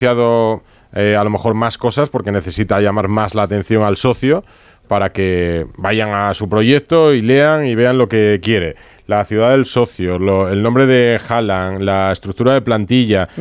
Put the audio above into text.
a lo mejor más cosas porque necesita llamar más la atención al socio para que vayan a su proyecto y lean y vean lo que quiere. La ciudad del socio, el nombre de Haaland, la estructura de plantilla,